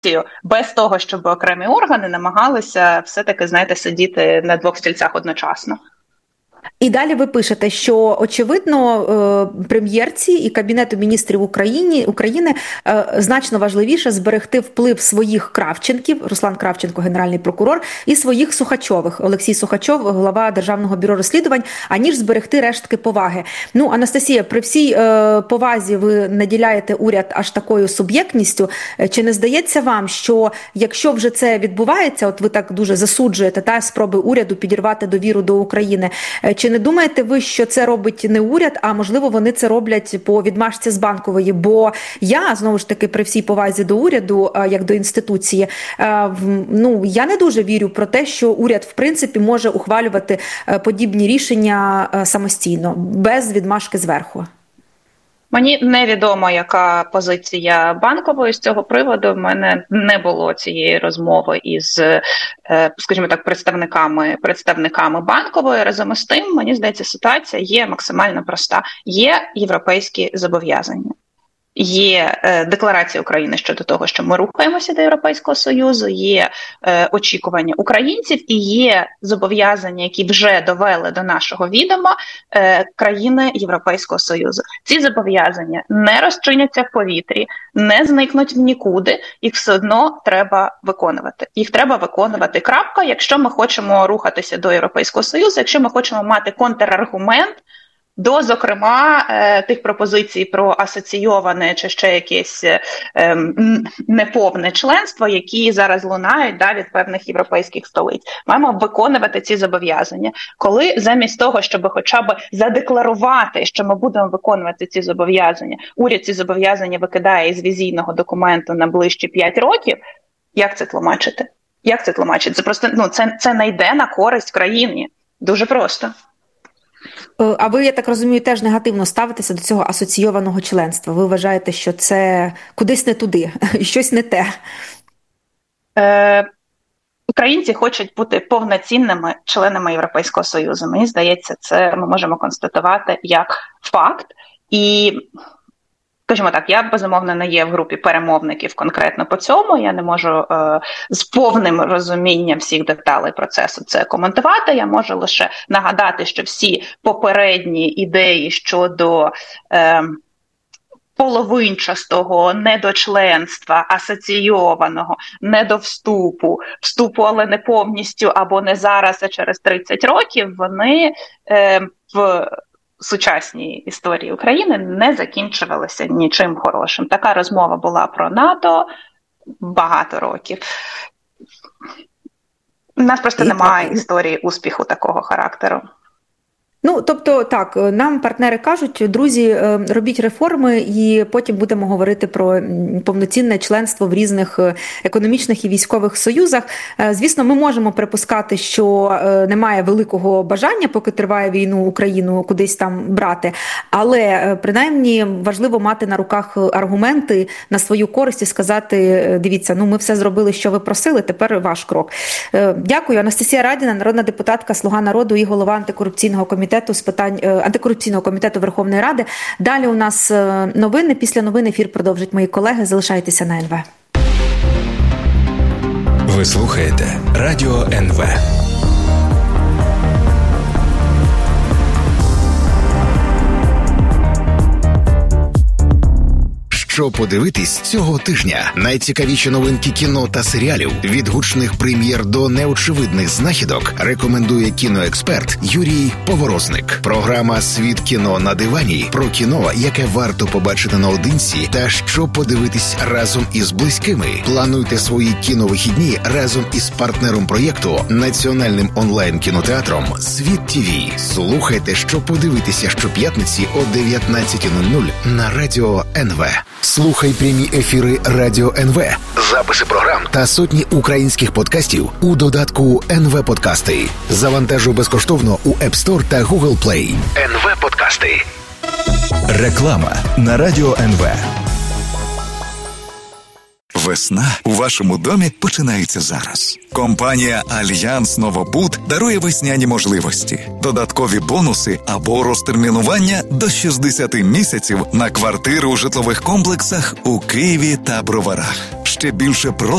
без того, щоб окремі органи намагалися все-таки, знаєте, сидіти на двох стільцях одночасно. І далі ви пишете, що, очевидно, прем'єрці і Кабінету міністрів України значно важливіше зберегти вплив своїх Кравченків, Руслан Кравченко, генеральний прокурор, і своїх Сухачових, Олексій Сухачов, голова Державного бюро розслідувань, аніж зберегти рештки поваги. Ну, Анастасія, при всій повазі ви наділяєте уряд аж такою суб'єктністю. Чи не здається вам, що якщо вже це відбувається, от ви так дуже засуджуєте спроби уряду підірвати довіру до України, чи не думаєте ви, що це робить не уряд, а можливо вони це роблять по відмашці з Банкової? Бо я, знову ж таки, при всій повазі до уряду, як до інституції, я не дуже вірю про те, що уряд, в принципі, може ухвалювати подібні рішення самостійно, без відмашки зверху. Мені невідомо, яка позиція Банкової з цього приводу. В мене не було цієї розмови із, скажімо так, представниками Банкової. Разом із тим, мені здається, ситуація є максимально проста. Є європейські зобов'язання. Є декларація України щодо того, що ми рухаємося до Європейського Союзу, є очікування українців і є зобов'язання, які вже довели до нашого відома країни Європейського Союзу. Ці зобов'язання не розчиняться в повітрі, не зникнуть в нікуди, їх все одно треба виконувати. Їх треба виконувати, крапка, якщо ми хочемо рухатися до Європейського Союзу, якщо ми хочемо мати контраргумент до, зокрема, тих пропозицій про асоційоване чи ще якесь неповне членство, які зараз лунають від певних європейських столиць. Маємо виконувати ці зобов'язання. Коли замість того, щоб хоча б задекларувати, що ми будемо виконувати ці зобов'язання, уряд ці зобов'язання викидає із візійного документу на ближчі 5 років, як це тлумачити? Як це тлумачити? Це просто, це не йде на користь країні. Дуже просто. А ви, я так розумію, теж негативно ставитеся до цього асоційованого членства. Ви вважаєте, що це кудись не туди, щось не те? Українці хочуть бути повноцінними членами Європейського Союзу. Мені здається, це ми можемо констатувати як факт. І, скажімо так, я, безумовно, не є в групі перемовників конкретно по цьому. Я не можу з повним розумінням всіх деталей процесу це коментувати. Я можу лише нагадати, що всі попередні ідеї щодо половинчастого, недочленства, асоційованого, недовступу, вступу, але не повністю, або не зараз, а через 30 років, вони в сучасній історії України не закінчувалися нічим хорошим. Така розмова була про НАТО багато років. У нас просто немає історії успіху такого характеру. Тобто, так, нам партнери кажуть, друзі, робіть реформи і потім будемо говорити про повноцінне членство в різних економічних і військових союзах. Звісно, ми можемо припускати, що немає великого бажання, поки триває війну, Україну кудись там брати, але принаймні важливо мати на руках аргументи на свою користь і сказати, дивіться, ми все зробили, що ви просили, тепер ваш крок. Дякую. Анастасія Радіна, народна депутатка, Слуга народу і голова антикорупційного комітету з питань антикорупційного комітету Верховної Ради. Далі у нас новини. Після новин ефір продовжать мої колеги. Залишайтеся на НВ. Ви слухаєте Радіо НВ. Що подивитись цього тижня? Найцікавіші новинки кіно та серіалів, від гучних прем'єр до неочевидних знахідок, рекомендує кіноексперт Юрій Поворозник. Програма «Світ кіно на дивані» про кіно, яке варто побачити наодинці та що подивитись разом із близькими. Плануйте свої кіновихідні разом із партнером проєкту, національним онлайн-кінотеатром «Світ ТВ». Слухайте, що подивитися щоп'ятниці о 19:00 на Радіо НВ. Слухай прямі ефіри Радіо НВ, записи програм та сотні українських подкастів у додатку НВ Подкасти. Завантажуй безкоштовно у App Store та Google Play. НВ Подкасти. Реклама на Радіо НВ. Весна у вашому домі починається зараз. Компанія «Альянс Новобуд» дарує весняні можливості, додаткові бонуси або розтермінування до 60 місяців на квартири у житлових комплексах у Києві та Броварах. ще більше